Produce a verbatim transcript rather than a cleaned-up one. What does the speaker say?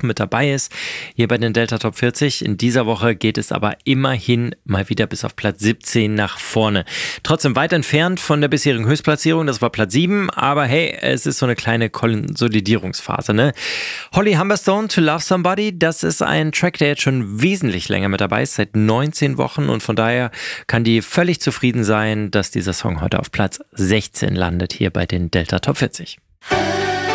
Wochen mit dabei ist, hier bei den Delta Top vierzig. In dieser Woche geht es aber immerhin mal wieder bis auf Platz siebzehn nach vorne. Trotzdem weit entfernt von der bisherigen Höchstplatzierung, das war Platz sieben, aber hey, es ist so eine kleine Konsolidierungsphase, ne? Holly Humberstone, To Love Somebody, das ist ein Track, der jetzt schon wesentlich länger mit dabei ist, seit neunzehn Wochen, und von daher kann die völlig zufrieden sein, dass dieser Song heute auf Platz sechzehn landet hier bei den Delta Top vierzig.